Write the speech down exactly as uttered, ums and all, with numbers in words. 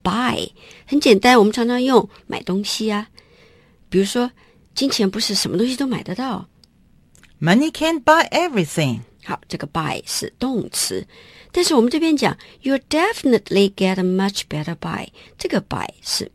buy 很简单，我们常常用买东西啊，比如说金钱不是什么东西都买得到。 Money can't buy everything. 好，这个 buy 是动词，但是我们这边讲 You'll definitely get a much better buy， 这个 buy 是